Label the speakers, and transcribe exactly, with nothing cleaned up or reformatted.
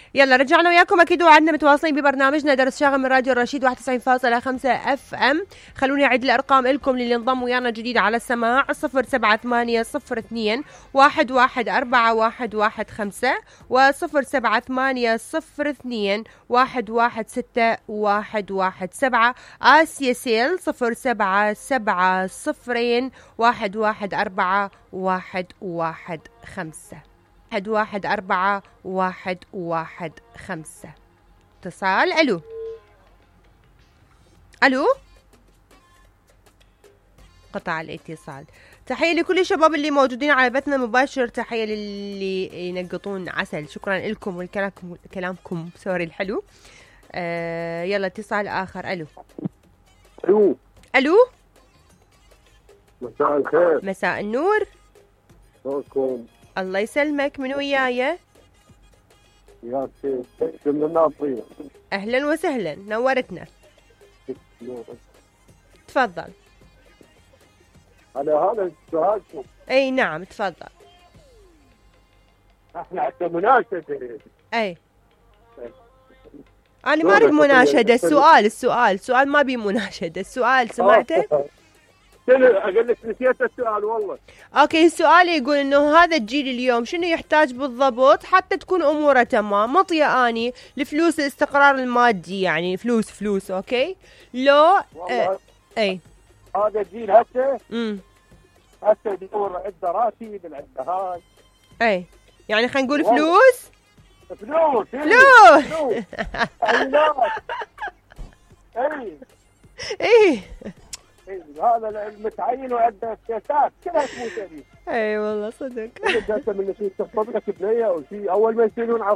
Speaker 1: يلا رجعنا وياكم اكيد وعدنا متواصلين ببرنامجنا درس شاغل من راديو الرشيد واحد وتسعين فاصلة خمسة اف ام. خلوني اعيد الارقام لكم للي انضموا ويانا جديد على السماع: صفر سبعة ثمانية صفر اثنين واحد واحد أربعة واحد واحد خمسة وصفر سبعة ثمانية صفر اثنين واحد واحد ستة واحد واحد سبعة. آسيا سيل صفر سبعة سبعة صفرين واحد واحد أربعة واحد واحد خمسة واحد واحد أربعة واحد واحد خمسة. اتصال. ألو ألو قطع الاتصال. تحية لكل الشباب اللي موجودين على بثنا مباشر، تحية للي ينقطون عسل، شكرا لكم والكلامكم كلامكم سوري الحلو. آه يلا اتصال آخر. ألو
Speaker 2: ألو
Speaker 1: ألو
Speaker 2: مساء الخير.
Speaker 1: مساء النور.
Speaker 2: شلونكم؟
Speaker 1: الله يسلمك، من وياي؟
Speaker 2: يا سيد من الناصرية.
Speaker 1: أهلا وسهلا، نورتنا. تفضل.
Speaker 2: على هذا السؤال شوف.
Speaker 1: اي نعم تفضل.
Speaker 2: احنا عندنا مناشدة.
Speaker 1: اي انا ما اريد مناشدة، السؤال السؤال السؤال ما بي مناشدة، السؤال سمعته؟
Speaker 2: اقول لك نسيت السؤال والله.
Speaker 1: اوكي، السؤال يقول انه هذا الجيل اليوم شنو يحتاج بالضبط حتى تكون اموره تمام؟ مطية اني الفلوس، الاستقرار المادي، يعني فلوس فلوس اوكي لو اه اي
Speaker 2: هذا الجيل هسه
Speaker 1: امم
Speaker 2: هسه يدور عنده راتب عنده هاي
Speaker 1: اي يعني خلينا نقول فلوس
Speaker 2: فلوس
Speaker 1: فلوس
Speaker 2: اي
Speaker 1: اي
Speaker 2: هذا المتعين وعنده سياسات كلها تموت.
Speaker 1: اي والله صدق.
Speaker 2: انت من شيء تخطب لك بنيه او شيء اول ما يصيرون